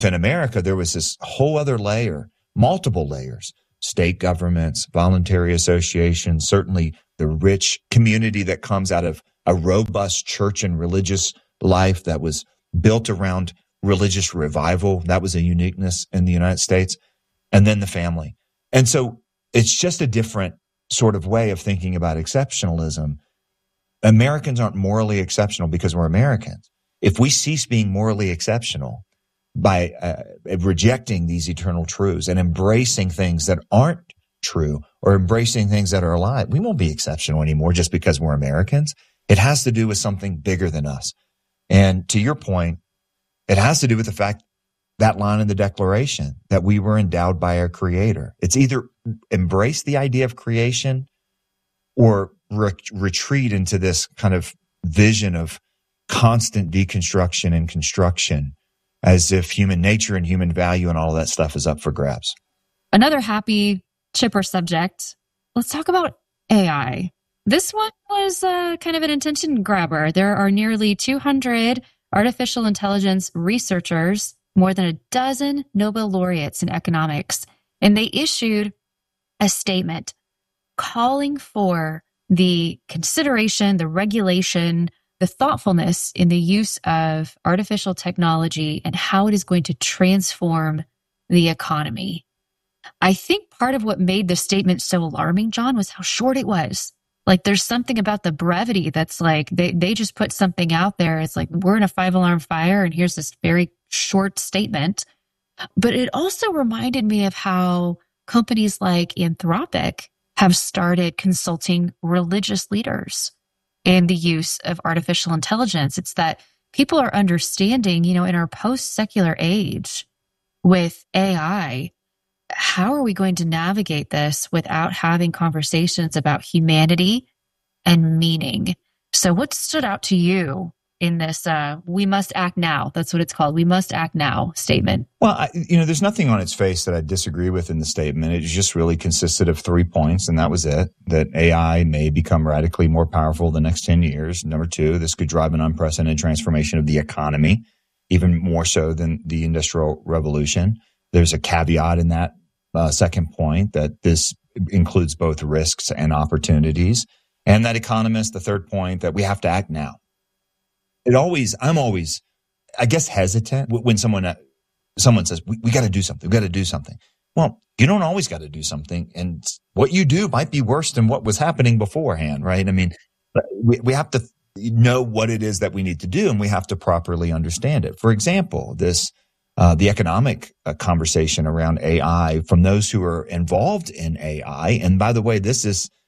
In America, there was this whole other layer, multiple layers, state governments, voluntary associations, certainly the rich community that comes out of a robust church and religious life that was built around religious revival. That was a uniqueness in the United States. And then the family. And so it's just a different sort of way of thinking about exceptionalism. Americans aren't morally exceptional because we're Americans. If we cease being morally exceptional by rejecting these eternal truths and embracing things that aren't true or embracing things that are a lie, we won't be exceptional anymore just because we're Americans. It has to do with something bigger than us. And to your point, it has to do with the fact that line in the Declaration that we were endowed by our Creator. It's either embrace the idea of creation or retreat into this kind of vision of constant deconstruction and construction, as if human nature and human value and all of that stuff is up for grabs. Another happy, chipper subject. Let's talk about AI. This one was kind of an attention grabber. There are nearly 200 artificial intelligence researchers, more than a dozen Nobel laureates in economics, and they issued a statement calling for the consideration, the regulation, the thoughtfulness in the use of artificial technology and how it is going to transform the economy. I think part of what made the statement so alarming, John, was how short it was. Like, there's something about the brevity that's like, they just put something out there. It's like, we're in a 5-alarm fire, and here's this very short statement. But it also reminded me of how companies like Anthropic have started consulting religious leaders in the use of artificial intelligence. It's that people are understanding, in our post-secular age with AI, how are we going to navigate this without having conversations about humanity and meaning? So what stood out to you in this we must act now? That's what it's called. We must act now statement. Well, there's nothing on its face that I disagree with in the statement. It just really consisted of 3 points, and that was it. That AI may become radically more powerful the next 10 years. Number 2, this could drive an unprecedented transformation of the economy, even more so than the Industrial Revolution. There's a caveat in that second point that this includes both risks and opportunities. And that economist, the third point, that we have to act now. I'm always, I guess, hesitant when someone says, we got to do something. We got to do something. Well, you don't always got to do something. And what you do might be worse than what was happening beforehand, right? I mean, we have to know what it is that we need to do, and we have to properly understand it. For example, the economic conversation around AI from those who are involved in AI. And by the way, this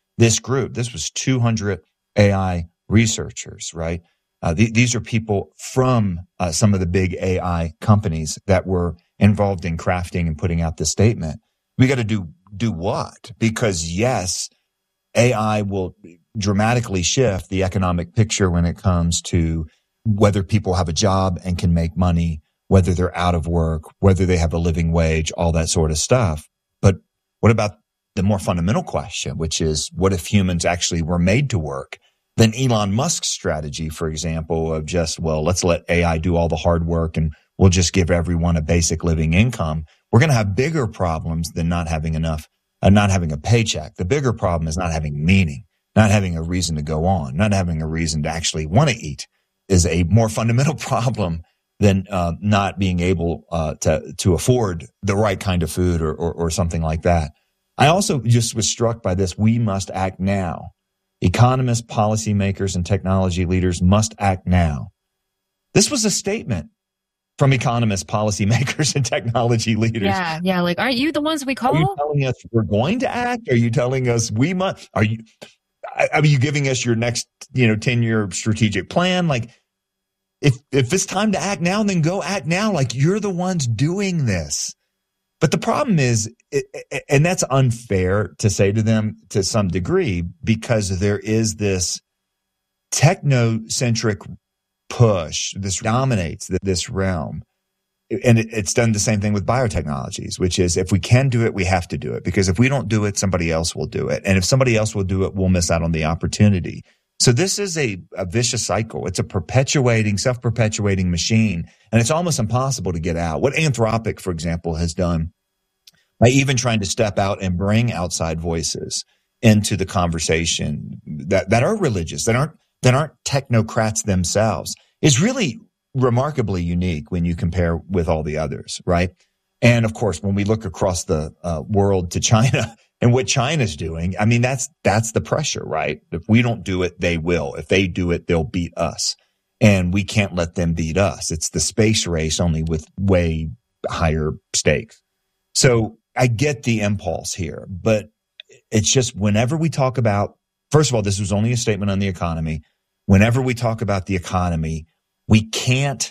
was 200 AI researchers, right? These are people from some of the big AI companies that were involved in crafting and putting out this statement. We got to do what? Because yes, AI will dramatically shift the economic picture when it comes to whether people have a job and can make money, whether they're out of work, whether they have a living wage, all that sort of stuff. But what about the more fundamental question, which is, what if humans actually were made to work? Then Elon Musk's strategy, for example, of just, let's let AI do all the hard work and we'll just give everyone a basic living income. We're going to have bigger problems than not having enough, not having a paycheck. The bigger problem is not having meaning, not having a reason to go on, not having a reason to actually want to eat is a more fundamental problem than not being able to afford the right kind of food or something like that. I also just was struck by this. We must act now. Economists, policymakers, and technology leaders must act now. This was a statement from economists, policymakers, and technology leaders. Yeah. Like, aren't you the ones we call? Are you telling us we're going to act? Are you telling us we must? Are you giving us your next, 10-year strategic plan? Like, if it's time to act now, then go act now. Like, you're the ones doing this. But the problem is, and that's unfair to say to them to some degree, because there is this technocentric push. This dominates this realm. And it's done the same thing with biotechnologies, which is, if we can do it, we have to do it. Because if we don't do it, somebody else will do it. And if somebody else will do it, we'll miss out on the opportunity. So this is a vicious cycle. It's a self-perpetuating machine, and it's almost impossible to get out. What Anthropic, for example, has done by even trying to step out and bring outside voices into the conversation that are religious, that aren't technocrats themselves, is really remarkably unique when you compare with all the others, right? And of course, when we look across the world to China and what China's doing, I mean, that's the pressure, right? If we don't do it, they will. If they do it, they'll beat us. And we can't let them beat us. It's the space race, only with way higher stakes. So I get the impulse here, but it's just whenever we talk about, first of all, this was only a statement on the economy. Whenever we talk about the economy, we can't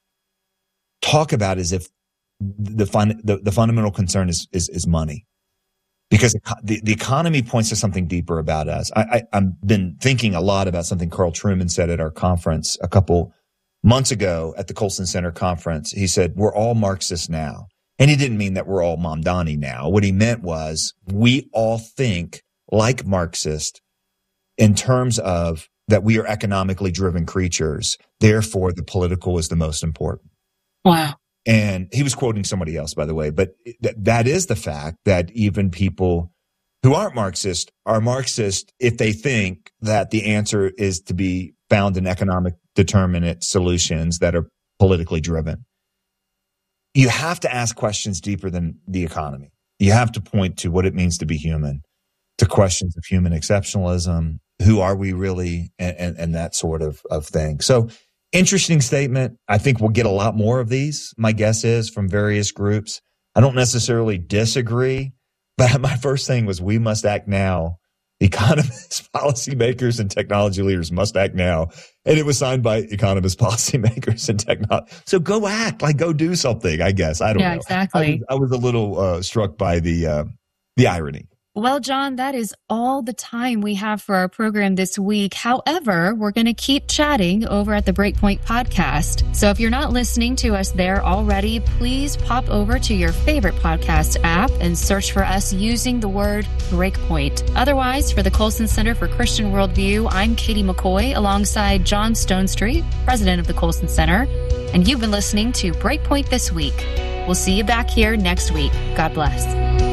talk about it as if the fundamental concern is money, because the economy points to something deeper about us. I've been thinking a lot about something Carl Trueman said at our conference a couple months ago at the Colson Center conference. He said, we're all Marxists now. And he didn't mean that we're all Mamdani now. What he meant was we all think like Marxists in terms of that we are economically driven creatures. Therefore, the political is the most important. Wow. And he was quoting somebody else, by the way. But that is the fact that even people who aren't Marxist are Marxist if they think that the answer is to be found in economic determinate solutions that are politically driven. You have to ask questions deeper than the economy. You have to point to what it means to be human, to questions of human exceptionalism. Who are we really? And that sort of thing. So interesting statement. I think we'll get a lot more of these. My guess is from various groups. I don't necessarily disagree, but my first thing was we must act now. Economists, policymakers, and technology leaders must act now. And it was signed by economists, policymakers, and technology. So go act, go do something, I guess. I don't know. Yeah, exactly. I was a little struck by the irony. Well, John, that is all the time we have for our program this week. However, we're going to keep chatting over at the Breakpoint podcast. So if you're not listening to us there already, please pop over to your favorite podcast app and search for us using the word Breakpoint. Otherwise, for the Colson Center for Christian Worldview, I'm Katie McCoy alongside John Stonestreet, president of the Colson Center. And you've been listening to Breakpoint This Week. We'll see you back here next week. God bless.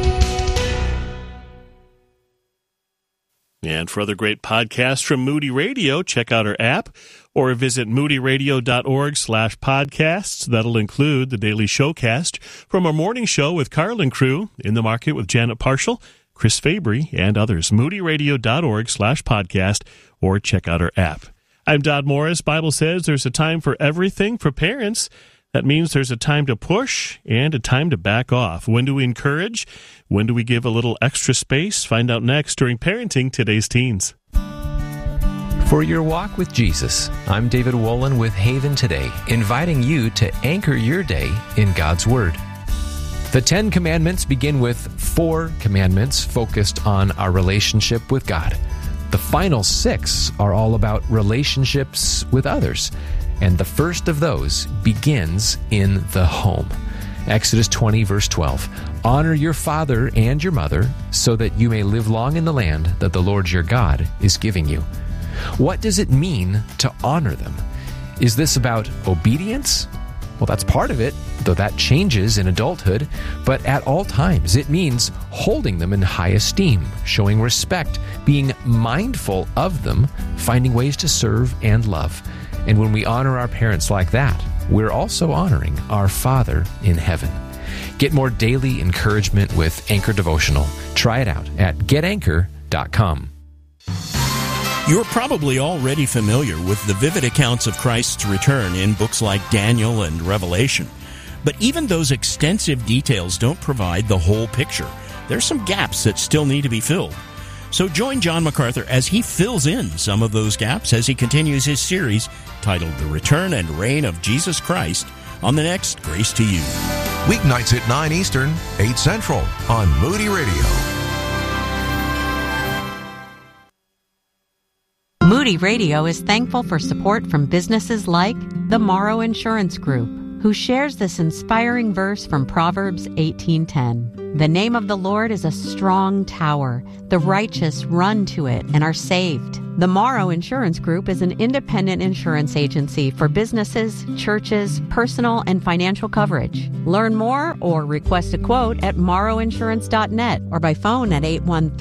And for other great podcasts from Moody Radio, check out our app or visit moodyradio.org/podcasts. That'll include the daily showcast from our morning show with Carl and crew, In the Market with Janet Parshall, Chris Fabry, and others. moodyradio.org/podcast or check out our app. I'm Dodd Morris. Bible says there's a time for everything for parents. That means there's a time to push and a time to back off. When do we encourage? When do we give a little extra space? Find out next during Parenting Today's Teens. For your walk with Jesus, I'm David Wolin with Haven Today, inviting you to anchor your day in God's Word. The 10 Commandments begin with 4 commandments focused on our relationship with God. The final 6 are all about relationships with others. And the first of those begins in the home. Exodus 20, verse 12. Honor your father and your mother, so that you may live long in the land that the Lord your God is giving you. What does it mean to honor them? Is this about obedience? Well, that's part of it, though that changes in adulthood. But at all times, it means holding them in high esteem, showing respect, being mindful of them, finding ways to serve and love. And when we honor our parents like that, we're also honoring our Father in heaven. Get more daily encouragement with Anchor Devotional. Try it out at getanchor.com. You're probably already familiar with the vivid accounts of Christ's return in books like Daniel and Revelation. But even those extensive details don't provide the whole picture. There's some gaps that still need to be filled. So join John MacArthur as he fills in some of those gaps as he continues his series titled The Return and Reign of Jesus Christ on the next Grace to You. Weeknights at 9 Eastern, 8 Central on Moody Radio. Moody Radio is thankful for support from businesses like the Morrow Insurance Group, who shares this inspiring verse from Proverbs 18:10. The name of the Lord is a strong tower. The righteous run to it and are saved. The Morrow Insurance Group is an independent insurance agency for businesses, churches, personal, and financial coverage. Learn more or request a quote at morrowinsurance.net or by phone at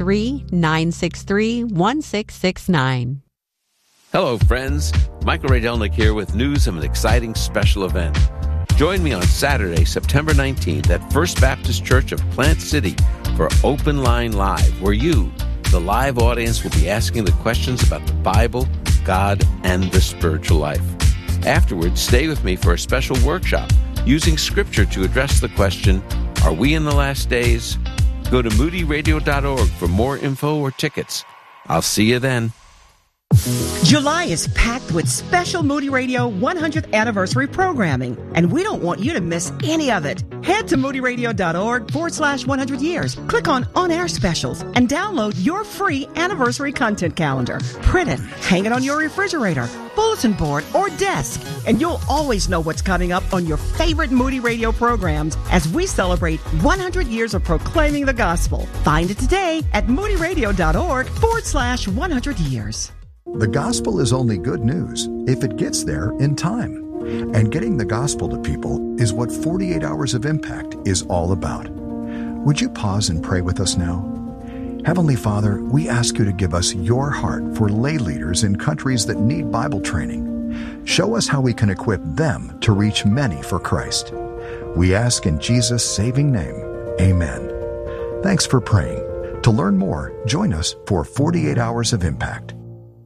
813-963-1669. Hello, friends. Michael Ray Delnick here with news of an exciting special event. Join me on Saturday, September 19th at First Baptist Church of Plant City for Open Line Live, where you, the live audience, will be asking the questions about the Bible, God, and the spiritual life. Afterwards, stay with me for a special workshop using Scripture to address the question, are we in the last days? Go to moodyradio.org for more info or tickets. I'll see you then. July is packed with special Moody Radio 100th anniversary programming, and we don't want you to miss any of it. Head to moodyradio.org/100 years. Click on air specials and download your free anniversary content calendar. Print it, hang it on your refrigerator, bulletin board, or desk, and you'll always know what's coming up on your favorite Moody Radio programs as we celebrate 100 years of proclaiming the gospel. Find it today at moodyradio.org/100 years. The gospel is only good news if it gets there in time. And getting the gospel to people is what 48 Hours of Impact is all about. Would you pause and pray with us now? Heavenly Father, we ask you to give us your heart for lay leaders in countries that need Bible training. Show us how we can equip them to reach many for Christ. We ask in Jesus' saving name, amen. Thanks for praying. To learn more, join us for 48 Hours of Impact.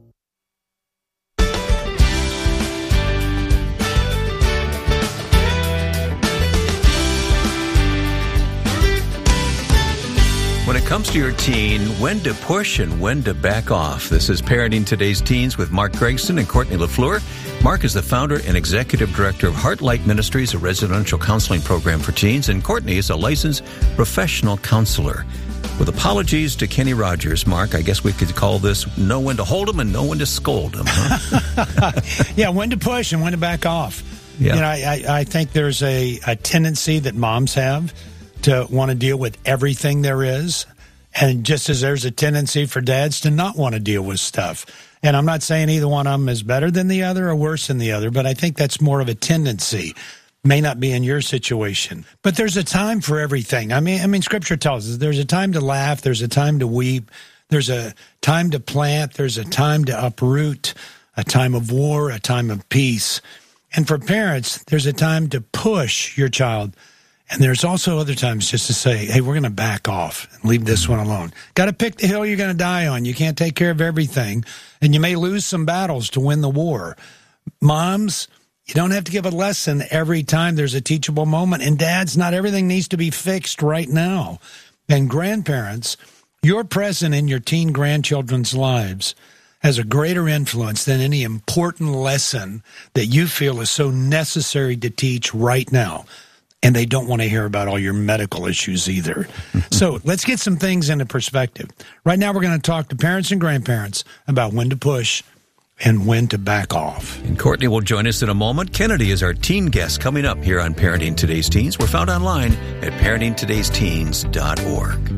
When it comes to your teen, when to push and when to back off. This is Parenting Today's Teens with Mark Gregson and Courtney LaFleur. Mark is the founder and executive director of Heartlight Ministries, a residential counseling program for teens, and Courtney is a licensed professional counselor. With apologies to Kenny Rogers, Mark, I guess we could call this know when to hold him and know when to scold him. Huh? Yeah, when to push and when to back off. Yeah. You know, I think there's a tendency that moms have to want to deal with everything there is, and just as there's a tendency for dads to not want to deal with stuff. And I'm not saying either one of them is better than the other or worse than the other, but I think that's more of a tendency. May not be in your situation, but there's a time for everything. I mean, Scripture tells us there's a time to laugh, there's a time to weep, there's a time to plant, there's a time to uproot, a time of war, a time of peace. And for parents, there's a time to push your child. And there's also other times just to say, hey, we're going to back off and leave this one alone. Got to pick the hill you're going to die on. You can't take care of everything, and you may lose some battles to win the war. Moms, you don't have to give a lesson every time there's a teachable moment. And dads, not everything needs to be fixed right now. And grandparents, your presence in your teen grandchildren's lives has a greater influence than any important lesson that you feel is so necessary to teach right now. And they don't want to hear about all your medical issues either. So let's get some things into perspective. Right now, we're going to talk to parents and grandparents about when to push and when to back off. And Courtney will join us in a moment. Kennedy is our teen guest coming up here on Parenting Today's Teens. We're found online at parentingtodaysteens.org.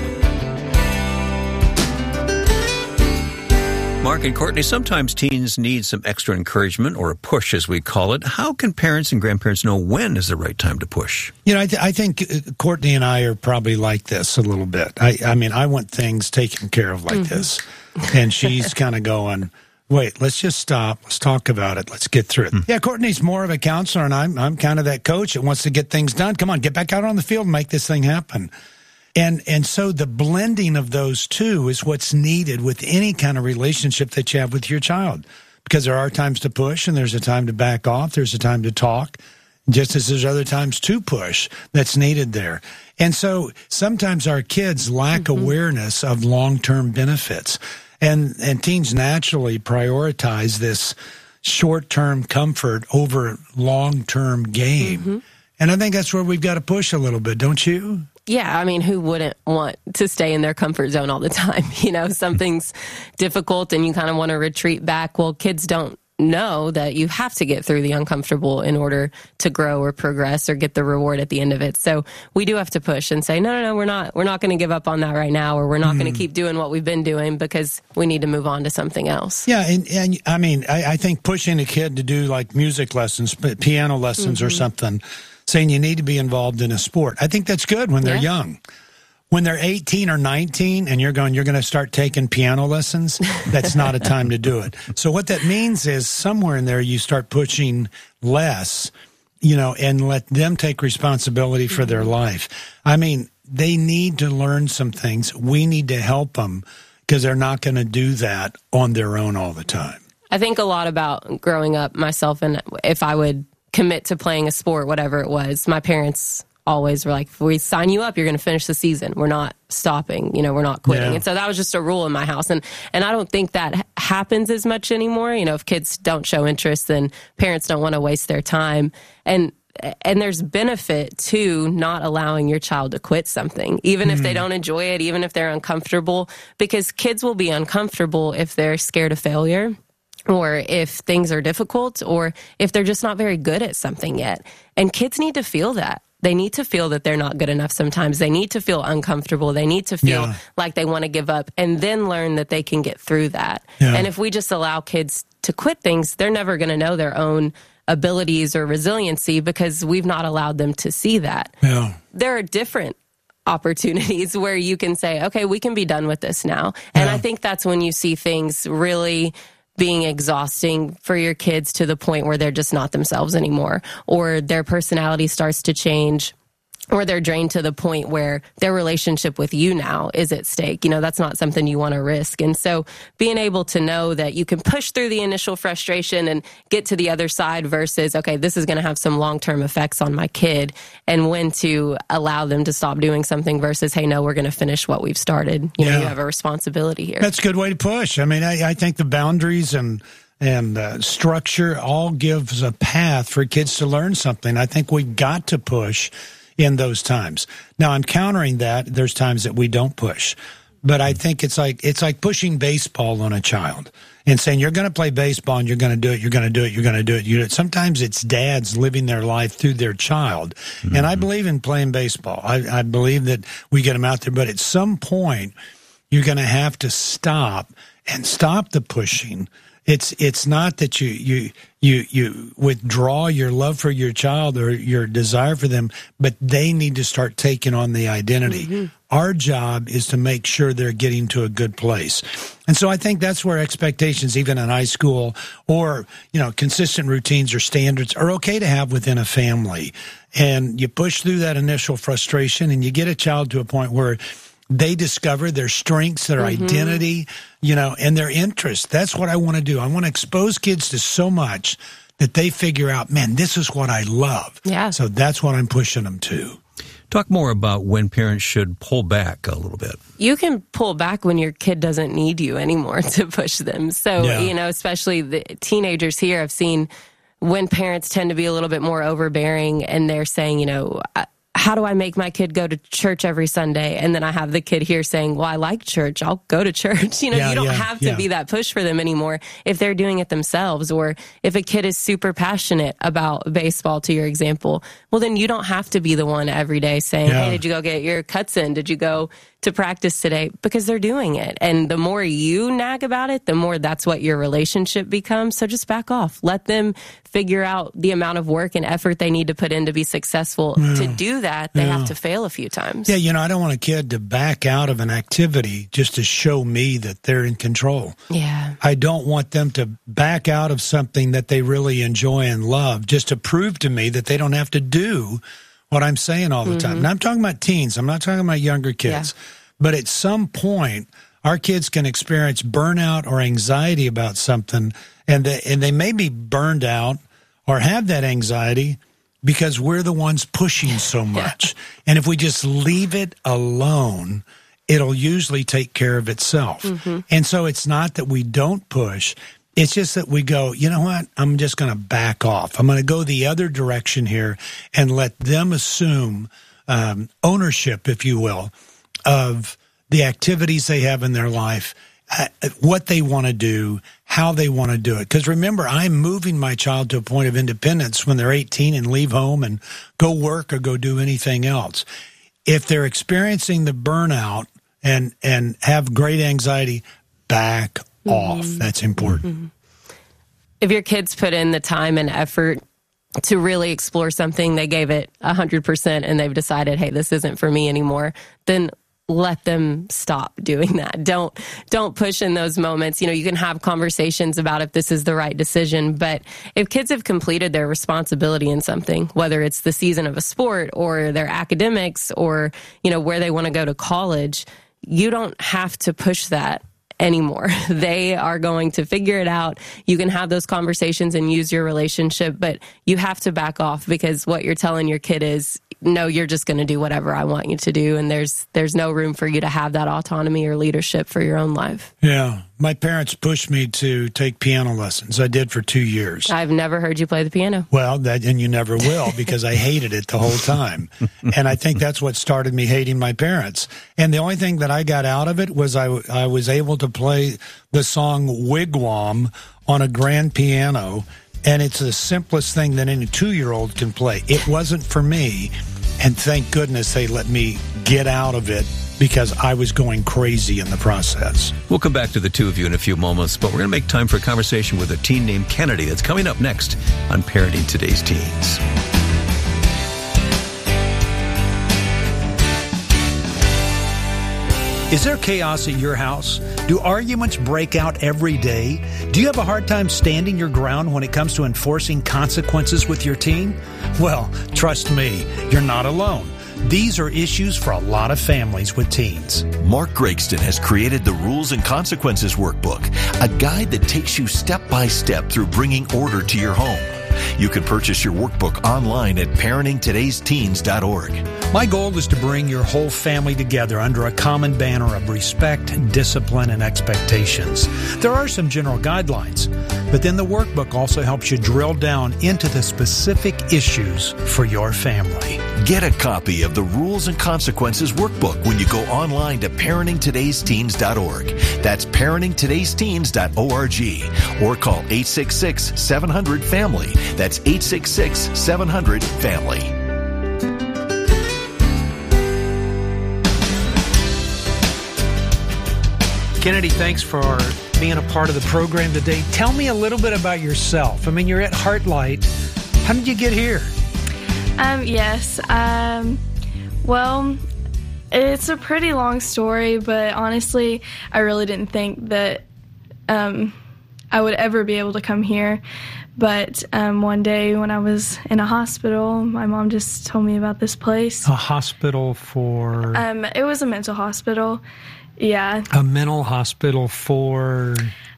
Mark and Courtney, sometimes teens need some extra encouragement, or a push as we call it. How can parents and grandparents know when is the right time to push? You know, I think Courtney and I are probably like this a little bit. I mean, I want things taken care of like this. And she's kind of going, wait, let's just stop. Let's talk about it. Let's get through it. Yeah, Courtney's more of a counselor, and I'm kind of that coach that wants to get things done. Come on, get back out on the field and make this thing happen. And so the blending of those two is what's needed with any kind of relationship that you have with your child, because there are times to push and there's a time to back off. There's a time to talk, just as there's other times to push that's needed there. And so sometimes our kids lack awareness of long-term benefits, and teens naturally prioritize this short-term comfort over long-term gain. And I think that's where we've got to push a little bit, don't you? Yeah, I mean, who wouldn't want to stay in their comfort zone all the time? You know, something's difficult and you kind of want to retreat back. Well, kids don't know that you have to get through the uncomfortable in order to grow or progress or get the reward at the end of it. So we do have to push and say, no, we're not going to give up on that right now, or we're not going to keep doing what we've been doing, because we need to move on to something else. Yeah. And I mean, I think pushing a kid to do like music lessons, piano lessons or something, saying you need to be involved in a sport, I think that's good when they're young. When they're 18 or 19 and you're going to start taking piano lessons, that's not a time to do it. So what that means is somewhere in there you start pushing less, and let them take responsibility for their life. I mean, they need to learn some things. We need to help them, because they're not going to do that on their own all the time. I think a lot about growing up myself, and if I would commit to playing a sport, whatever it was, my parents always were like, if we sign you up, you're going to finish the season. We're not stopping, we're not quitting. Yeah. And so that was just a rule in my house. And I don't think that happens as much anymore. If kids don't show interest, then parents don't want to waste their time. And there's benefit to not allowing your child to quit something, even if they don't enjoy it, even if they're uncomfortable, because kids will be uncomfortable if they're scared of failure, or if things are difficult, or if they're just not very good at something yet. And kids need to feel that. They need to feel that they're not good enough sometimes. They need to feel uncomfortable. They need to feel like they want to give up, and then learn that they can get through that. Yeah. And if we just allow kids to quit things, they're never going to know their own abilities or resiliency, because we've not allowed them to see that. Yeah. There are different opportunities where you can say, okay, we can be done with this now. And I think that's when you see things really being exhausting for your kids, to the point where they're just not themselves anymore, or their personality starts to change, or they're drained to the point where their relationship with you now is at stake. That's not something you want to risk. And so being able to know that you can push through the initial frustration and get to the other side, versus, okay, this is going to have some long-term effects on my kid, and when to allow them to stop doing something, versus, hey, no, we're going to finish what we've started. You have a responsibility here. That's a good way to push. I mean, I think the boundaries and structure all gives a path for kids to learn something. I think we got to push in those times. Now, I'm countering that. There's times that we don't push. But I think it's like pushing baseball on a child and saying, you're going to play baseball and you're going to do it, you're going to do it, you're going to do it. You do it. Sometimes it's dads living their life through their child. Mm-hmm. And I believe in playing baseball. I believe that we get them out there. But at some point, you're going to have to stop the pushing. It's not that you withdraw your love for your child or your desire for them, but they need to start taking on the identity. Mm-hmm. Our job is to make sure they're getting to a good place. And so I think that's where expectations, even in high school, or, consistent routines or standards are okay to have within a family. And you push through that initial frustration, and you get a child to a point where they discover their strengths, their identity, and their interests. That's what I want to do. I want to expose kids to so much that they figure out, man, this is what I love. Yeah. So that's what I'm pushing them to. Talk more about when parents should pull back a little bit. You can pull back when your kid doesn't need you anymore to push them. So, especially the teenagers here, I've seen when parents tend to be a little bit more overbearing, and they're saying, how do I make my kid go to church every Sunday? And then I have the kid here saying, well, I like church. I'll go to church. You don't have to be that push for them anymore if they're doing it themselves. Or if a kid is super passionate about baseball, to your example, well, then you don't have to be the one every day saying, hey, did you go get your cuts in? Did you go to practice today? Because they're doing it. And the more you nag about it, the more that's what your relationship becomes. So just back off. Let them figure out the amount of work and effort they need to put in to be successful. To do that, they have to fail a few times. Yeah, I don't want a kid to back out of an activity just to show me that they're in control. Yeah. I don't want them to back out of something that they really enjoy and love just to prove to me that they don't have to do what I'm saying all the time. And I'm talking about teens. I'm not talking about younger kids. Yeah. But at some point, our kids can experience burnout or anxiety about something, and they may be burned out or have that anxiety because we're the ones pushing so much. And if we just leave it alone, it'll usually take care of itself. And so it's not that we don't push. It's just that we go, you know what, I'm just going to back off. I'm going to go the other direction here and let them assume ownership, if you will, of the activities they have in their life. what they want to do, how they want to do it. Because remember, I'm moving my child to a point of independence when they're 18 and leave home and go work or go do anything else. If they're experiencing the burnout and have great anxiety, back off. That's important. If your kids put in the time and effort to really explore something, they gave it 100% and they've decided, hey, this isn't for me anymore, then let them stop doing that. Don't push in those moments. You can have conversations about if this is the right decision, but if kids have completed their responsibility in something, whether it's the season of a sport or their academics or, where they want to go to college, you don't have to push that anymore. They are going to figure it out. You can have those conversations and use your relationship, but you have to back off because what you're telling your kid is, no, you're just going to do whatever I want you to do. And there's no room for you to have that autonomy or leadership for your own life. Yeah. My parents pushed me to take piano lessons. I did for 2 years. I've never heard you play the piano. Well, and you never will because I hated it the whole time. And I think that's what started me hating my parents. And the only thing that I got out of it was I was able to play the song Wigwam on a grand piano. And it's the simplest thing that any 2-year-old can play. It wasn't for me. And thank goodness they let me get out of it because I was going crazy in the process. We'll come back to the two of you in a few moments, but we're going to make time for a conversation with a teen named Kennedy that's coming up next on Parenting Today's Teens. Is there chaos at your house? Do arguments break out every day? Do you have a hard time standing your ground when it comes to enforcing consequences with your teen? Well, trust me, you're not alone. These are issues for a lot of families with teens. Mark Gregston has created the Rules and Consequences Workbook, a guide that takes you step by step through bringing order to your home. You can purchase your workbook online at parentingtodaysteens.org. My goal is to bring your whole family together under a common banner of respect, discipline, and expectations. There are some general guidelines, but then the workbook also helps you drill down into the specific issues for your family. Get a copy of the Rules and Consequences Workbook when you go online to parentingtodaysteens.org. That's parentingtodaysteens.org. Or call 866-700-FAMILY. That's 866-700-FAMILY. Kennedy, thanks for being a part of the program today. Tell me a little bit about yourself. I mean, you're at Heartlight. How did you get here? Yes. Well, it's a pretty long story, but honestly, I really didn't think that I would ever be able to come here. But one day when I was in a hospital, my mom just told me about this place. A hospital for? It was a mental hospital. Yeah. A mental hospital for?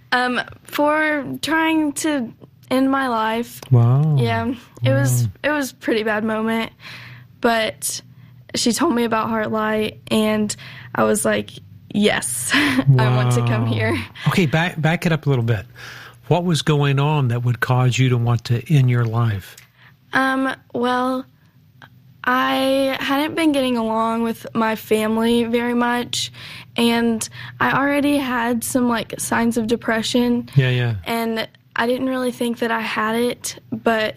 For trying to end my life. Wow. Yeah. It was a pretty bad moment. But she told me about Heartlight, and I was like, yes, I want to come here. Okay, back it up a little bit. What was going on that would cause you to want to end your life? Well, I hadn't been getting along with my family very much, and I already had some signs of depression. Yeah. And I didn't really think that I had it, but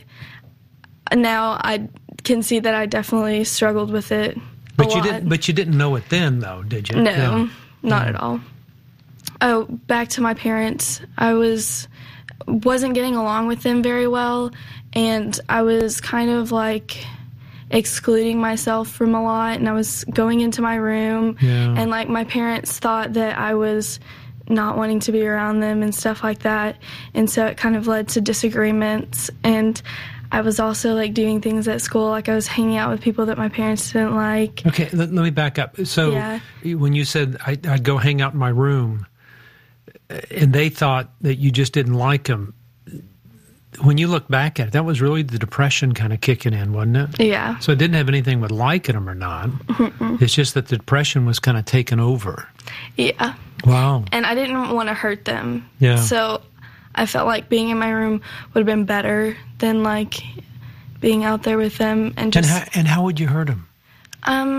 now I can see that I definitely struggled with it. But you didn't know it then, though, did you? No, not at all. Oh, back to my parents. I wasn't getting along with them very well, and I was kind of excluding myself from a lot, and I was going into my room, and my parents thought that I was not wanting to be around them and stuff like that, and so it kind of led to disagreements. And I was also doing things at school, I was hanging out with people that my parents didn't like. Okay, let me back up. So when you said I'd go hang out in my room, and they thought that you just didn't like them, when you look back at it, that was really the depression kind of kicking in, wasn't it? Yeah. So it didn't have anything with liking them or not. Mm-mm. It's just that the depression was kind of taken over. Yeah. Wow. And I didn't want to hurt them. Yeah. So I felt like being in my room would have been better than being out there with them and just. And how would you hurt them?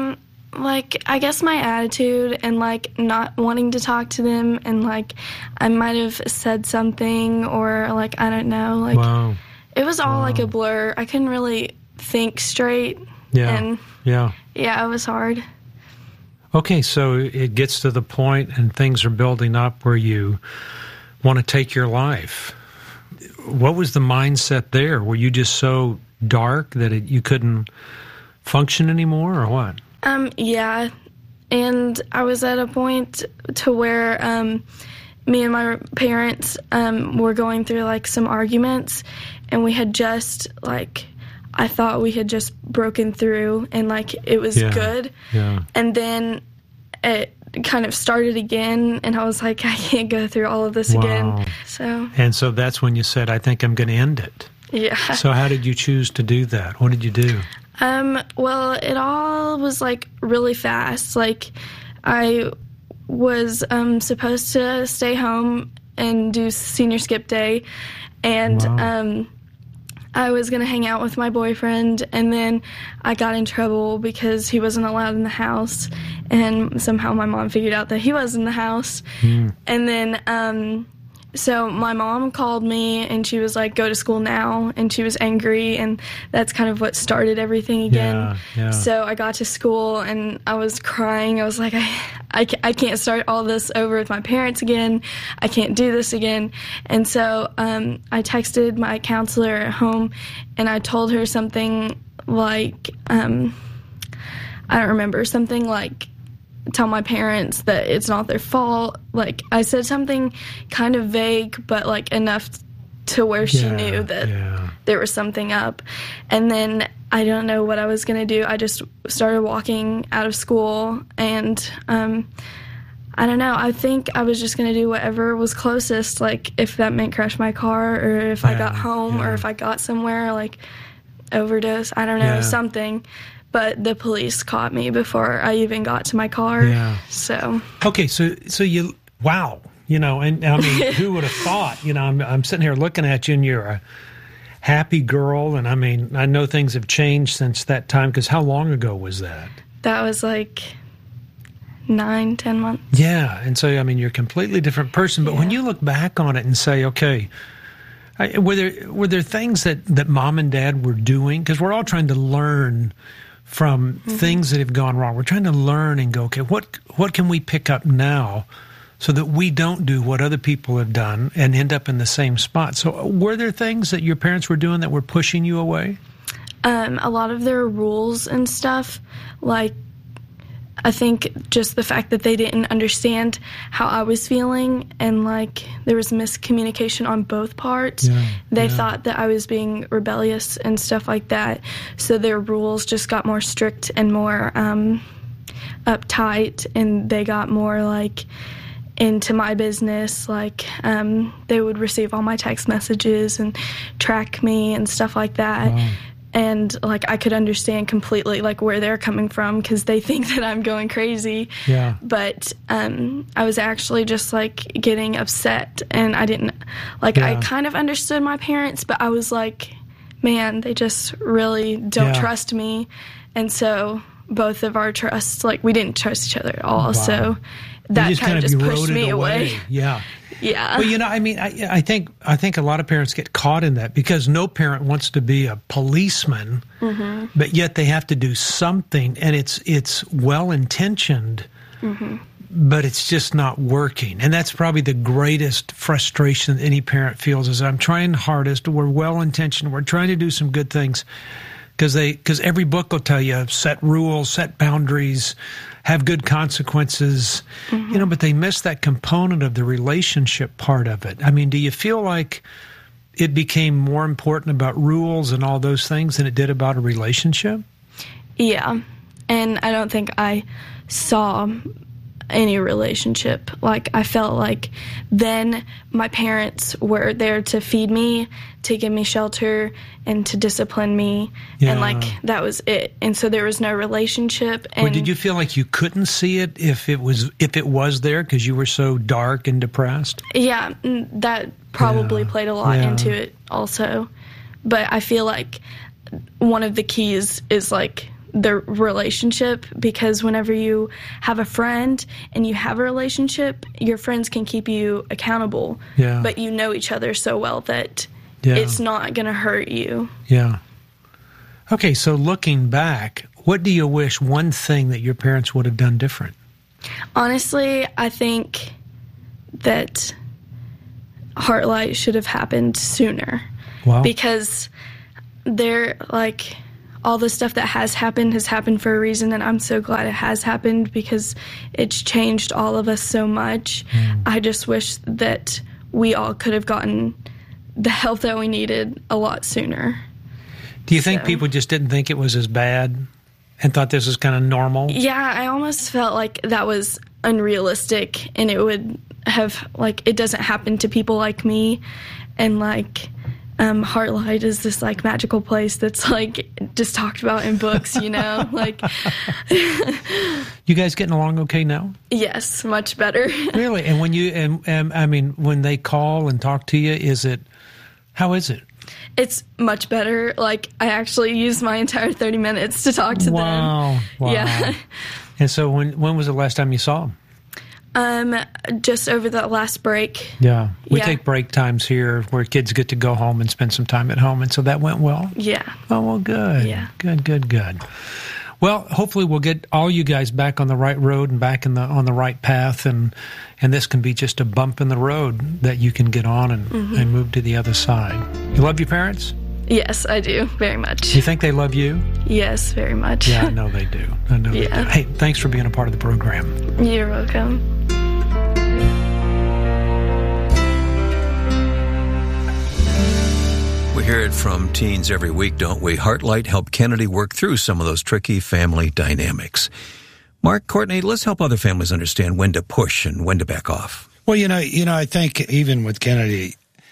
Like, I guess my attitude and, like, not wanting to talk to them, and, like, I might have said something, or, like, I don't know. Like, wow. It was all, like, a blur. I couldn't really think straight. Yeah. And, yeah, it was hard. Okay, so it gets to the point and things are building up where you want to take your life. What was the mindset there? Were you just so dark that you couldn't function anymore, or what? Yeah, and I was at a point to where me and my parents were going through, like, some arguments, and we had just, like, I thought we had just broken through, and, like, it was good. Yeah. And then it kind of started again, and I was like, I can't go through all of this again. And so that's when you said, I think I'm going to end it. Yeah. So how did you choose to do that? What did you do? Well, it all was, like, really fast. Like, I was supposed to stay home and do senior skip day, and I was going to hang out with my boyfriend, and then I got in trouble because he wasn't allowed in the house, and somehow my mom figured out that he was in the house. And then so my mom called me, and she was like, go to school now, and she was angry, and that's kind of what started everything again. Yeah. So I got to school, and I was crying. I was like, I can't start all this over with my parents again. I can't do this again. And so I texted my counselor at home, and I told her something like, I don't remember, something like, tell my parents that it's not their fault. Like, I said something kind of vague, but, like, enough to where she knew that there was something up. And then I don't know what I was going to do. I just started walking out of school, and I don't know. I think I was just going to do whatever was closest, like, if that meant crash my car, or if I got home, or if I got somewhere, like, overdose. I don't know, something. But the police caught me before I even got to my car. Yeah. So. Okay, so you, wow, you know, and I mean, who would have thought? You know, I'm sitting here looking at you, and you're a happy girl, and I mean, I know things have changed since that time, because how long ago was that? That was like 9-10 months. Yeah, and so, I mean, you're a completely different person, but when you look back on it and say, okay, were there things that mom and dad were doing? Because we're all trying to learn from things that have gone wrong. We're trying to learn and go, okay, what can we pick up now so that we don't do what other people have done and end up in the same spot? So were there things that your parents were doing that were pushing you away? A lot of their rules and stuff, like, I think just the fact that they didn't understand how I was feeling, and, like, there was miscommunication on both parts. They thought that I was being rebellious and stuff like that. So their rules just got more strict and more uptight, and they got more, like, into my business. Like, they would receive all my text messages and track me and stuff like that. Wow. And, like, I could understand completely, like, where they're coming from, because they think that I'm going crazy. Yeah. But I was actually just, like, getting upset, and I didn't, like, I kind of understood my parents, but I was like, man, they just really don't trust me. And so both of our trusts, like, we didn't trust each other at all. Wow. So that kind of just pushed me away. Yeah. Yeah. Well, you know, I mean, I think a lot of parents get caught in that, because no parent wants to be a policeman, but yet they have to do something, and it's well-intentioned, but it's just not working. And that's probably the greatest frustration that any parent feels, is I'm trying hardest, we're well-intentioned, we're trying to do some good things, because every book will tell you, set rules, set boundaries, have good consequences, you know, but they miss that component of the relationship part of it. I mean, do you feel like it became more important about rules and all those things than it did about a relationship? Yeah, and I don't think I saw any relationship. Like, I felt like then my parents were there to feed me, to give me shelter, and to discipline me, and, like, that was it. And so there was no relationship. And or did you feel like you couldn't see it if it was there because you were so dark and depressed? Yeah, that probably played a lot into it also. But I feel like one of the keys is, like, the relationship, because whenever you have a friend and you have a relationship, your friends can keep you accountable. Yeah. But you know each other so well that Yeah. it's not going to hurt you. Yeah. Okay, so looking back, what do you wish one thing that your parents would have done different? Honestly, I think that Heartlight should have happened sooner. Wow. Because they're like, all the stuff that has happened for a reason, and I'm so glad it has happened because it's changed all of us so much. I just wish that we all could have gotten the help that we needed a lot sooner. Do you think people just didn't think it was as bad and thought this was kind of normal? Yeah, I almost felt like that was unrealistic, and it would have, like, it doesn't happen to people like me, and like Heartlight is this like magical place that's like just talked about in books, you know, like. You guys getting along okay now? Yes, much better. Really? And when you and I mean, when they call and talk to you, how is it? It's much better. Like, I actually used my entire 30 minutes to talk to them. Wow. Yeah. And so when was the last time you saw them? Just over the last break. Yeah. We Yeah. take break times here where kids get to go home and spend some time at home. And so that went well? Yeah. Oh, well, good. Yeah. Good. Well, hopefully we'll get all you guys back on the right road and back on the right path. And this can be just a bump in the road that you can get on and move to the other side. You love your parents? Yes, I do. Very much. You think they love you? Yes, very much. Yeah, I know they do. They do. Hey, thanks for being a part of the program. You're welcome. We hear it from teens every week, don't we? Heartlight helped Kennedy work through some of those tricky family dynamics. Mark, Courtney, let's help other families understand when to push and when to back off. Well, you know, I think even with Kennedy,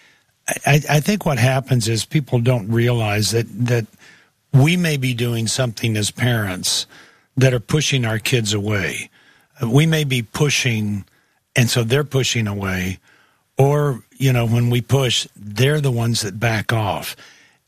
I think what happens is people don't realize that we may be doing something as parents that are pushing our kids away. We may be pushing, and so they're pushing away. Or, you know, when we push, they're the ones that back off.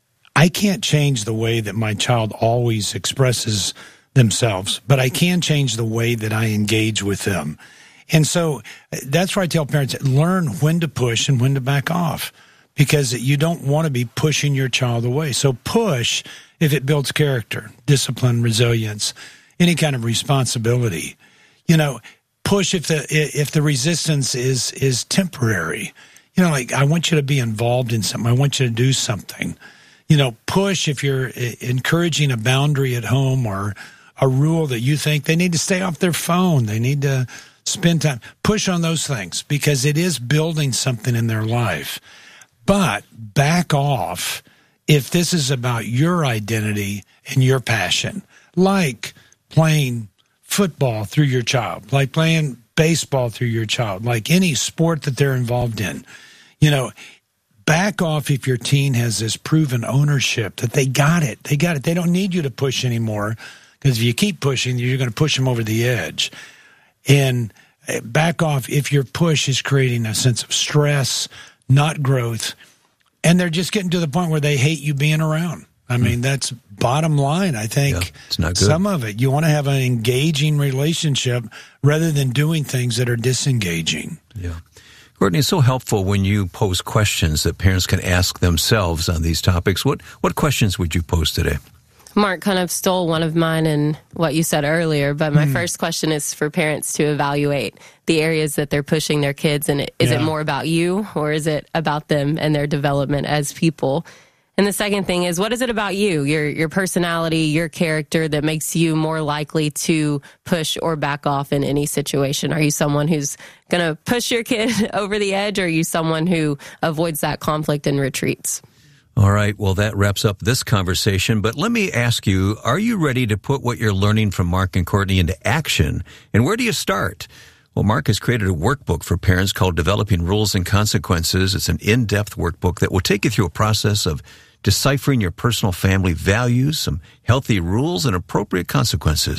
I can't change the way that my child always expresses themselves, but I can change the way that I engage with them. And so that's why I tell parents, learn when to push and when to back off, because you don't want to be pushing your child away. So push if it builds character, discipline, resilience, any kind of responsibility. You know, push if the resistance is temporary. You know, like, I want you to be involved in something. I want you to do something. You know, push if you're encouraging a boundary at home or a rule that you think they need to stay off their phone. They need to spend time. Push on those things because it is building something in their life. But back off if this is about your identity and your passion, like playing football through your child, like playing baseball through your child, like any sport that they're involved in. You know, back off if your teen has this proven ownership that they got it. They got it. They don't need you to push anymore, because if you keep pushing, you're going to push them over the edge. And back off if your push is creating a sense of stress, not growth, and they're just getting to the point where they hate you being around. I mean, that's bottom line. I think it's not good. Some of it, you want to have an engaging relationship rather than doing things that are disengaging. Yeah. Courtney, it's so helpful when you pose questions that parents can ask themselves on these topics. What questions would you pose today? Mark kind of stole one of mine in what you said earlier, but my first question is for parents to evaluate the areas that they're pushing their kids, and is it more about you or is it about them and their development as people? And the second thing is, what is it about you, your personality, your character that makes you more likely to push or back off in any situation? Are you someone who's going to push your kid over the edge, or are you someone who avoids that conflict and retreats? All right, well, that wraps up this conversation, but let me ask you, are you ready to put what you're learning from Mark and Courtney into action? And where do you start? Well, Mark has created a workbook for parents called Developing Rules and Consequences. It's an in-depth workbook that will take you through a process of deciphering your personal family values, some healthy rules, and appropriate consequences.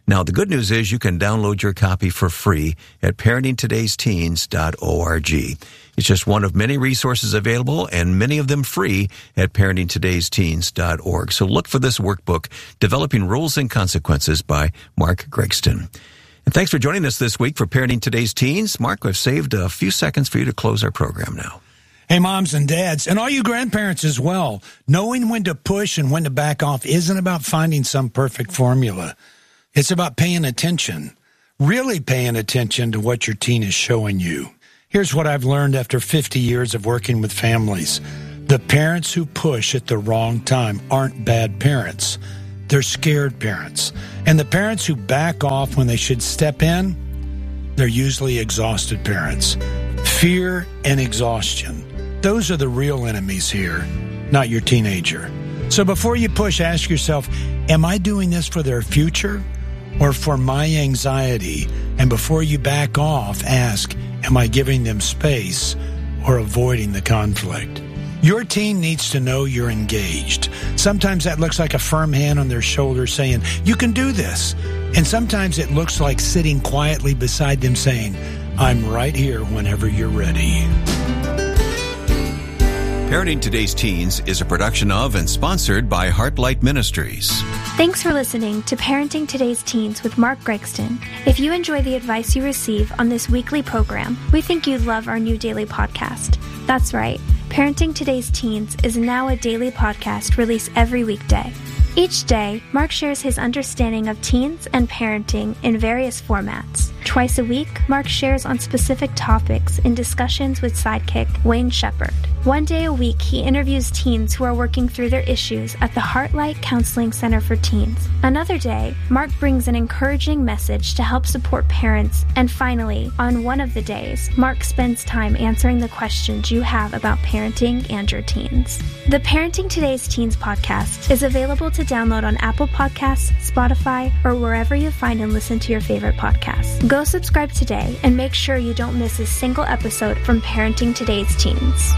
Now, the good news is you can download your copy for free at parentingtodaysteens.org. It's just one of many resources available, and many of them free at parentingtodaysteens.org. So look for this workbook, Developing Rules and Consequences by Mark Gregston. And thanks for joining us this week for Parenting Today's Teens. Mark, I've saved a few seconds for you to close our program now. Hey, moms and dads, and all you grandparents as well, knowing when to push and when to back off isn't about finding some perfect formula. It's about paying attention, really paying attention to what your teen is showing you. Here's what I've learned after 50 years of working with families. The parents who push at the wrong time aren't bad parents. They're scared parents. And the parents who back off when they should step in, they're usually exhausted parents. Fear and exhaustion. Those are the real enemies here, not your teenager. So before you push, ask yourself, am I doing this for their future or for my anxiety? And before you back off, ask, am I giving them space or avoiding the conflict? Your teen needs to know you're engaged. Sometimes that looks like a firm hand on their shoulder saying, you can do this. And sometimes it looks like sitting quietly beside them saying, I'm right here whenever you're ready. Parenting Today's Teens is a production of and sponsored by Heartlight Ministries. Thanks for listening to Parenting Today's Teens with Mark Gregston. If you enjoy the advice you receive on this weekly program, we think you'd love our new daily podcast. That's right, Parenting Today's Teens is now a daily podcast released every weekday. Each day, Mark shares his understanding of teens and parenting in various formats. Twice a week, Mark shares on specific topics in discussions with sidekick Wayne Shepherd. One day a week, he interviews teens who are working through their issues at the Heartlight Counseling Center for Teens. Another day, Mark brings an encouraging message to help support parents. And finally, on one of the days, Mark spends time answering the questions you have about parenting and your teens. The Parenting Today's Teens podcast is available to download on Apple Podcasts, Spotify, or wherever you find and listen to your favorite podcasts. Go subscribe today and make sure you don't miss a single episode from Parenting Today's Teens.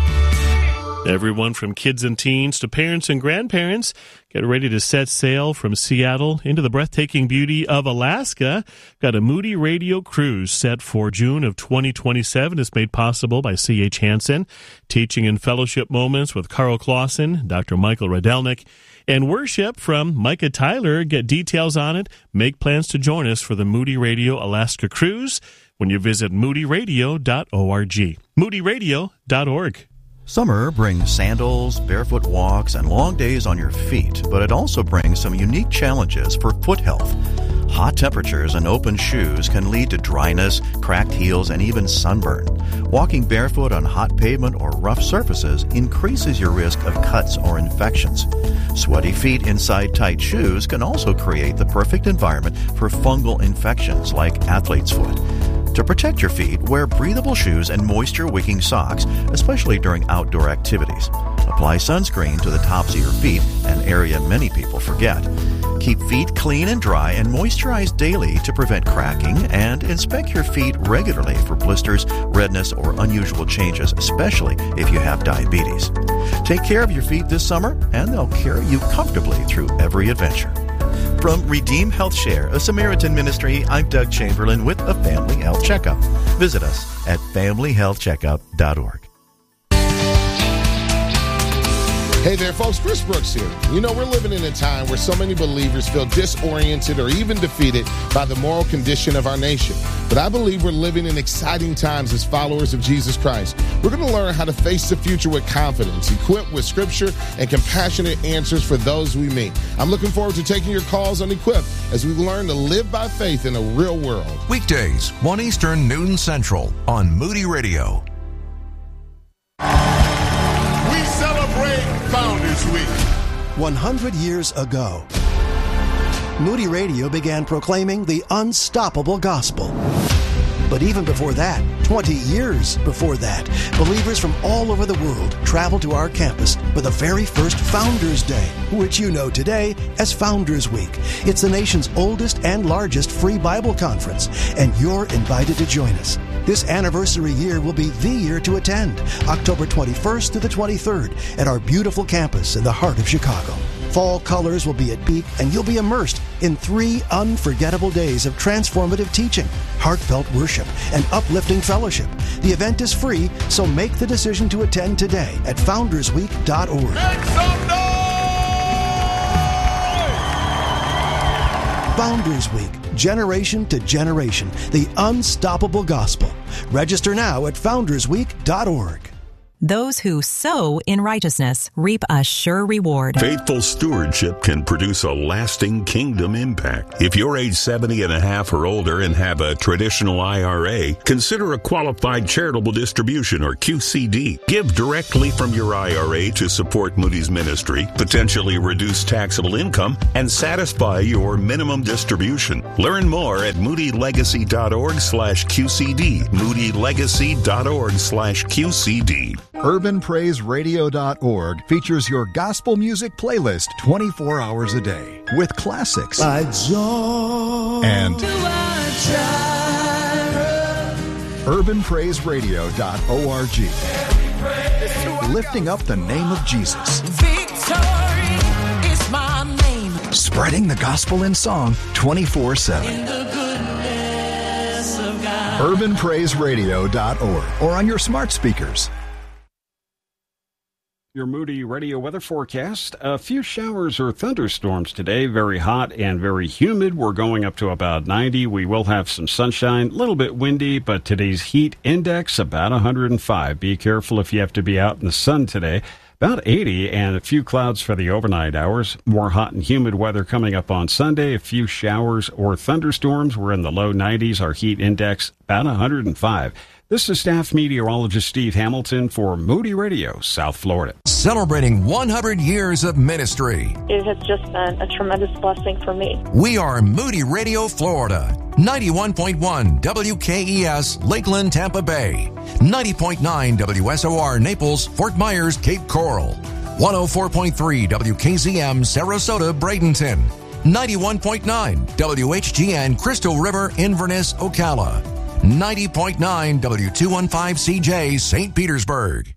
Everyone from kids and teens to parents and grandparents, get ready to set sail from Seattle into the breathtaking beauty of Alaska. Got a Moody Radio cruise set for June of 2027. It's made possible by C.H. Hansen, teaching and fellowship moments with Carl Clausen, Dr. Michael Radelnik, and worship from Micah Tyler. Get details on it. Make plans to join us for the Moody Radio Alaska cruise when you visit moodyradio.org. moodyradio.org. Summer brings sandals, barefoot walks, and long days on your feet, but it also brings some unique challenges for foot health. Hot temperatures and open shoes can lead to dryness, cracked heels, and even sunburn. Walking barefoot on hot pavement or rough surfaces increases your risk of cuts or infections. Sweaty feet inside tight shoes can also create the perfect environment for fungal infections like athlete's foot. To protect your feet, wear breathable shoes and moisture-wicking socks, especially during outdoor activities. Apply sunscreen to the tops of your feet, an area many people forget. Keep feet clean and dry and moisturize daily to prevent cracking, and inspect your feet regularly for blisters, redness, or unusual changes, especially if you have diabetes. Take care of your feet this summer, and they'll carry you comfortably through every adventure. From Redeem Health Share, a Samaritan ministry, I'm Doug Chamberlain with a Family Health Checkup. Visit us at familyhealthcheckup.org. Hey there, folks. Chris Brooks here. You know, we're living in a time where so many believers feel disoriented or even defeated by the moral condition of our nation. But I believe we're living in exciting times as followers of Jesus Christ. We're going to learn how to face the future with confidence, equipped with scripture and compassionate answers for those we meet. I'm looking forward to taking your calls on Equip as we learn to live by faith in a real world. Weekdays, 1 Eastern, noon Central on Moody Radio. Founders Week. 100 years ago, Moody Radio began proclaiming the unstoppable gospel. But even before that, 20 years before that, believers from all over the world traveled to our campus for the very first Founders Day, which you know today as Founders Week. It's the nation's oldest and largest free Bible conference, and you're invited to join us. This anniversary year will be the year to attend, October 21st to the 23rd at our beautiful campus in the heart of Chicago. Fall colors will be at peak, and you'll be immersed in 3 unforgettable days of transformative teaching, heartfelt worship, and uplifting fellowship. The event is free, so make the decision to attend today at foundersweek.org. Founders Week, generation to generation, the unstoppable gospel. Register now at foundersweek.org. Those who sow in righteousness reap a sure reward. Faithful stewardship can produce a lasting kingdom impact. If you're age 70 and a half or older and have a traditional IRA, consider a qualified charitable distribution or QCD. Give directly from your IRA to support Moody's ministry, potentially reduce taxable income, and satisfy your minimum distribution. Learn more at moodylegacy.org/QCD. moodylegacy.org/QCD. UrbanPraiseRadio.org features your gospel music playlist 24 hours a day with classics and UrbanPraiseRadio.org, lifting up the name of Jesus. Victory is my name. Spreading the gospel in song 24/7. UrbanPraiseRadio.org or on your smart speakers. Your Moody Radio weather forecast. A few showers or thunderstorms today. Very hot and very humid. We're going up to about 90. We will have some sunshine. A little bit windy, but today's heat index about 105. Be careful if you have to be out in the sun today. About 80 and a few clouds for the overnight hours. More hot and humid weather coming up on Sunday. A few showers or thunderstorms. We're in the low 90s. Our heat index about 105. This is staff meteorologist Steve Hamilton for Moody Radio, South Florida. Celebrating 100 years of ministry. It has just been a tremendous blessing for me. We are Moody Radio, Florida. 91.1 WKES, Lakeland, Tampa Bay. 90.9 WSOR, Naples, Fort Myers, Cape Coral. 104.3 WKZM, Sarasota, Bradenton. 91.9 WHGN, Crystal River, Inverness, Ocala. 90.9 W215CJ, St. Petersburg.